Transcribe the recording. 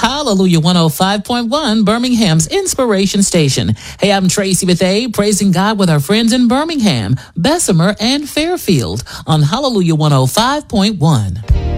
Hallelujah 105.1, Birmingham's Inspiration Station. Hey, I'm Tracy with A, praising God with our friends in Birmingham, Bessemer, and Fairfield on Hallelujah 105.1.